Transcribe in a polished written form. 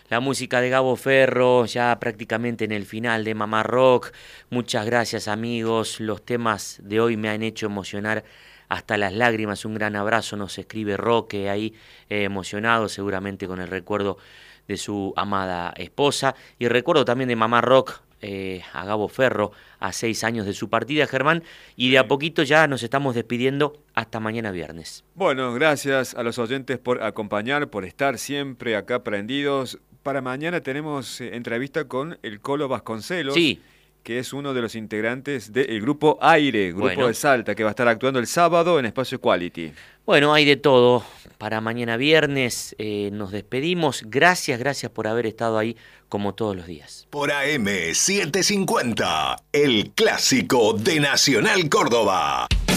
La música de Gabo Ferro, ya prácticamente en el final de Mamá Rock. Muchas gracias, amigos. Los temas de hoy me han hecho emocionar hasta las lágrimas. Un gran abrazo, nos escribe Roque ahí, emocionado seguramente con el recuerdo de su amada esposa. Y recuerdo también de Mamá Rock, a Gabo Ferro, a 6 años de su partida, Germán. Y de a poquito ya nos estamos despidiendo hasta mañana viernes. Bueno, gracias a los oyentes por acompañar, por estar siempre acá prendidos. Para mañana tenemos entrevista con el Colo Vasconcelos, Sí, que es uno de los integrantes del grupo Aire, grupo de bueno. Salta, que va a estar actuando el sábado en Espacio Quality. Bueno, hay de todo. Para mañana viernes nos despedimos. Gracias por haber estado ahí como todos los días. Por AM 750, el clásico de Nacional Córdoba.